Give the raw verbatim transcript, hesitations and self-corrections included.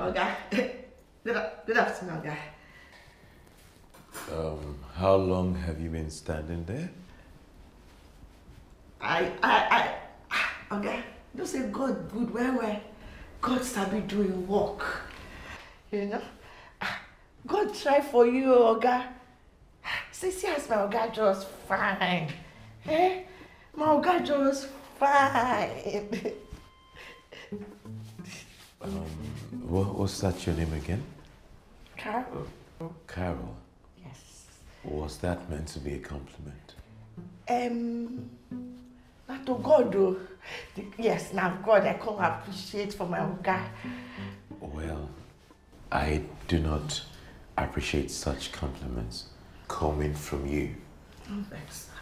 Oga. Good, good afternoon, Oga. Um, how long have you been standing there? I, I, I, Oga, you say God good, where, where? God sabi doing work. You know? God try for you, Oga. See, see as my Oga just fine. Eh? My Oga just fine. Um, what, what's that your name again? Carol. Carol. Yes. Was that meant to be a compliment? Um, not to God though. The- Yes, now God, I come appreciate for my Oga. Well, I do not appreciate such compliments coming from you. Oh, thanks.